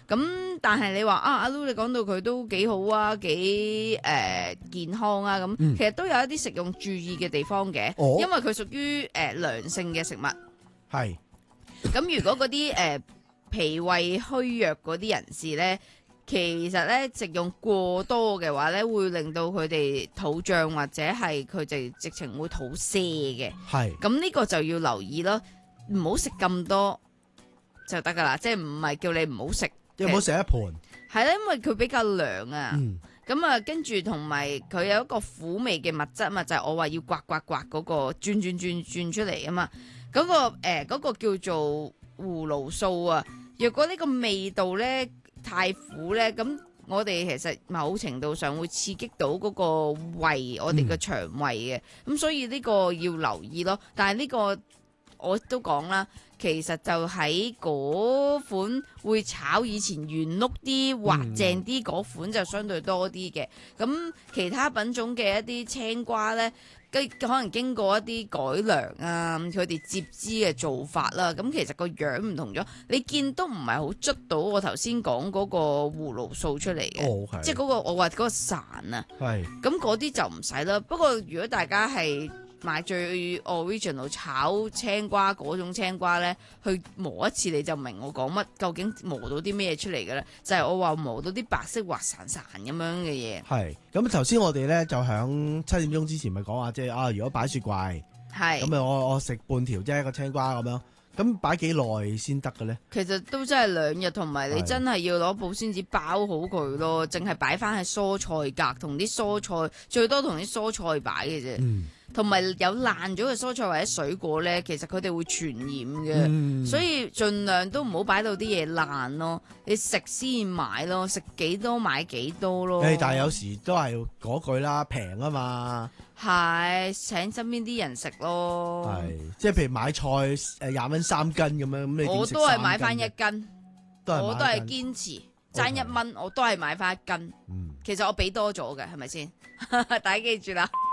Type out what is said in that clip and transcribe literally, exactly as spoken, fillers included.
咁但係你話啊，阿 Lu 你講到佢都幾好啊，幾誒、呃、健康啊咁， 嗯其實都有一啲食用注意嘅地方嘅， 哦因為佢屬於誒良性嘅食物。 係咁如果嗰啲誒脾胃虛弱嗰啲人士咧，其實咧食用過多嘅話咧，會令到佢哋肚脹或者係佢哋直情會肚瀉嘅。 係咁呢個就要留意咯，唔好食咁多就得噶啦，即係唔係叫你唔好食。 有冇食一盤？ 係啦，因為佢比較涼啊。 嗯， 咁啊，跟住同埋佢有一個苦味嘅物質嘛，就係、我話要刮刮刮嗰個轉轉轉轉出嚟啊嘛。嗰、個誒嗰、呃嗰個叫做葫蘆素啊。若果呢個味道咧太苦咧，咁我哋其實某程度上會刺激到嗰個胃，我哋嘅腸胃嘅。咁、 嗯、 所以呢個要留意咯。但係呢個我都講啦。其實就喺嗰款會炒以前圓碌啲滑正啲嗰款就相對多啲嘅，咁其他品種嘅一啲青瓜呢，可能經過一啲改良啊，佢哋接枝嘅做法啦，咁其實個樣唔同咗，你見都唔係好捉到我頭先講嗰個葫蘆素出嚟嘅， 哦係即係嗰個我話嗰個潺啊， 係咁嗰啲就唔使啦。不過如果大家係買最 original 炒青瓜嗰種青瓜咧，去磨一次你就明我講乜，究竟磨到啲咩出嚟嘅咧？就係、是、我話磨到啲白色滑潺潺咁樣嘅嘢。 係咁頭先我哋咧就響七點鐘之前咪講話，即係啊，如果擺雪櫃， 係咁啊我我食半條啫，一個青瓜咁樣，咁擺幾耐先得嘅咧？ 其實都真係兩日，同埋你真係要攞保鮮紙包好佢咯，淨係擺翻喺蔬菜格，同啲蔬菜最多同啲蔬菜擺嘅啫。 嗯同埋有爛咗嘅蔬菜或者水果咧，其實佢哋會傳染嘅， 嗯、 所以盡量都唔好擺到啲嘢爛咯。你食先買咯，食幾多買幾多咯。 誒，但係有時都係嗰句啦，平啊嘛。 係請身邊啲人食咯。 係，即係譬如買菜誒廿蚊三斤咁樣，咁你點食我都係買翻一斤， 都係我都係堅持爭一蚊，我都係買翻一斤。 嗯， 其實我俾多咗嘅，係咪先？大家記住啦。